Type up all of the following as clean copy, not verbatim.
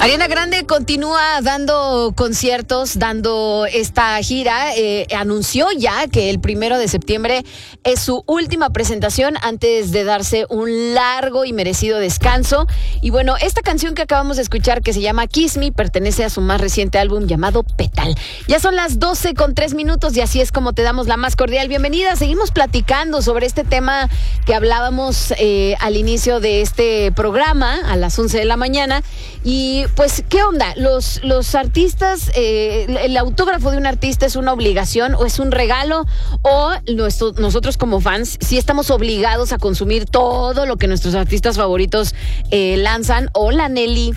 Ariana Grande continúa dando conciertos, dando esta gira. Anunció ya que el 1 de septiembre es su última presentación antes de darse un largo y merecido descanso. Y bueno, esta canción que acabamos de escuchar, que se llama Kiss Me, pertenece a su más reciente álbum llamado Petal. Ya son las 12:03 y así es como te damos la más cordial bienvenida. Seguimos platicando sobre este tema que hablábamos al inicio de este programa a las 11 de la mañana. Y pues, ¿qué onda? Los artistas, el autógrafo de un artista es una obligación o es un regalo, o nosotros como fans sí estamos obligados a consumir todo lo que nuestros artistas favoritos lanzan. Hola, Nelly.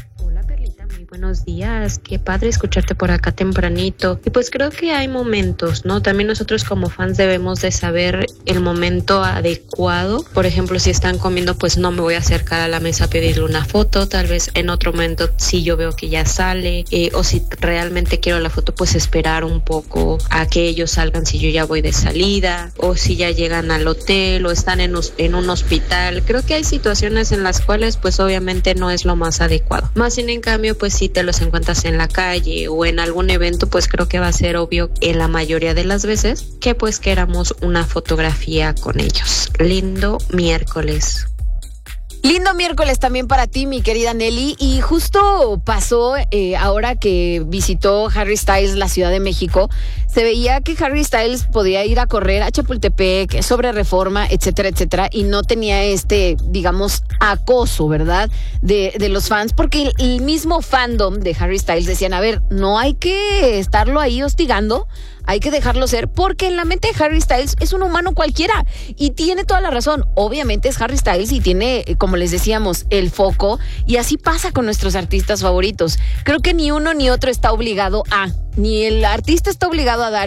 Buenos días, qué padre escucharte por acá tempranito. Y pues creo que hay momentos, ¿no? También nosotros como fans debemos de saber el momento adecuado. Por ejemplo, si están comiendo, pues no me voy a acercar a la mesa a pedirle una foto. Tal vez en otro momento, si yo veo que ya sale, o si realmente quiero la foto, pues esperar un poco a que ellos salgan si yo ya voy de salida, o si ya llegan al hotel o están en un hospital. Creo que hay situaciones en las cuales pues obviamente no es lo más adecuado. Más sin en cambio, pues si te los encuentras en la calle o en algún evento, pues creo que va a ser obvio en la mayoría de las veces que pues queramos una fotografía con ellos. Lindo miércoles. Lindo miércoles también para ti, mi querida Nelly. Y justo pasó ahora que visitó Harry Styles la Ciudad de México. Se veía que Harry Styles podía ir a correr a Chapultepec, sobre Reforma, etcétera, etcétera, y no tenía digamos, acoso, ¿verdad? De los fans, porque el mismo fandom de Harry Styles decían, a ver, no hay que estarlo ahí hostigando, hay que dejarlo ser, porque en la mente de Harry Styles es un humano cualquiera, y tiene toda la razón. Obviamente es Harry Styles y tiene, como les decíamos, el foco, y así pasa con nuestros artistas favoritos. Creo que ni uno ni otro está obligado ni el artista está obligado a dar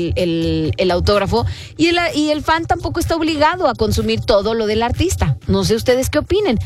el autógrafo, y el fan tampoco está obligado a consumir todo lo del artista. No sé ustedes qué opinen.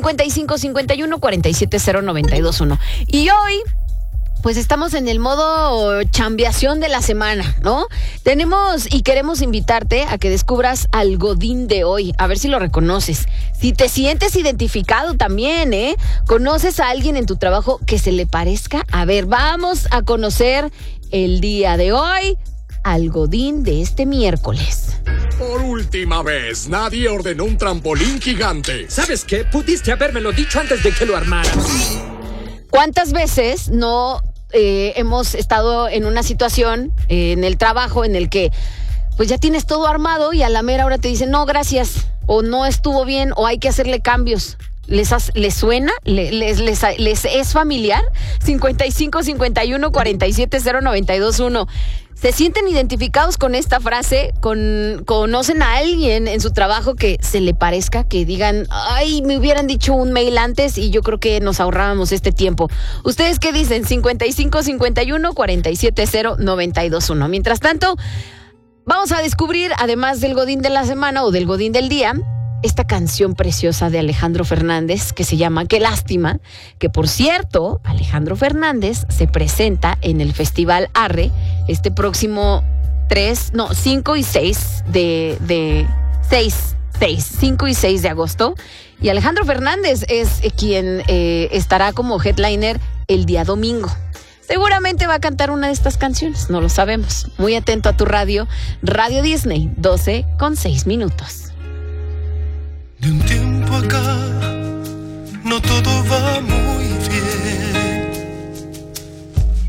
5551-470-921. Y hoy pues estamos en el modo chambeación de la semana, ¿no? Tenemos y queremos invitarte a que descubras al Godín de hoy, a ver si lo reconoces. Si te sientes identificado también, ¿conoces a alguien en tu trabajo que se le parezca? A ver, vamos a conocer el día de hoy al Godín de este miércoles. Por última vez, nadie ordenó un trampolín gigante. ¿Sabes qué? Pudiste habérmelo dicho antes de que lo armaras. ¿Cuántas veces no hemos estado en una situación en el trabajo en el que pues ya tienes todo armado y a la mera hora te dicen no, gracias, o no estuvo bien, o hay que hacerle cambios? ¿Les suena? ¿Les es familiar? 5551-470-921. ¿Se sienten identificados con esta frase? ¿Conocen a alguien en su trabajo que se le parezca? Que digan, ay, me hubieran dicho un mail antes y yo creo que nos ahorrábamos este tiempo. ¿Ustedes qué dicen? 5551-470-921. Mientras tanto, vamos a descubrir, además del Godín de la semana o del Godín del día, esta canción preciosa de Alejandro Fernández que se llama Qué lástima, que por cierto, Alejandro Fernández se presenta en el Festival Arre este próximo 5 y 6 5 y 6 de agosto. Y Alejandro Fernández es quien estará como headliner el día domingo. Seguramente va a cantar una de estas canciones, no lo sabemos. Muy atento a tu radio, Radio Disney, 12:06. De un tiempo acá, no todo va